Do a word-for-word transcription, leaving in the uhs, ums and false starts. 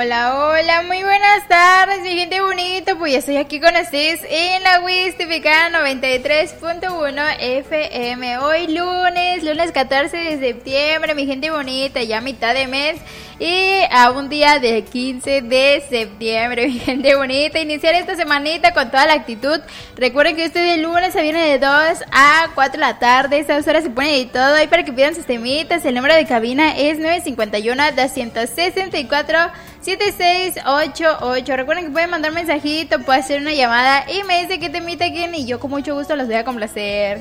Hola, hola, muy buenas tardes, mi gente bonita. Pues ya estoy aquí con ustedes en la Wiz Típica noventa y tres punto uno F M. Hoy lunes, lunes catorce de septiembre, mi gente bonita, ya mitad de mes y a un día de quince de septiembre, mi gente bonita. Iniciar esta semanita con toda la actitud. Recuerden que este de lunes se viene de dos a cuatro de la tarde. Esas horas se pone de todo ahí para que pidan sus temitas. El número de cabina es nueve cinco uno, dos seis cuatro, siete seis ocho ocho. Recuerden que pueden mandar mensajito, pueden hacer una llamada y me dice que temita quién y yo con mucho gusto los voy a complacer.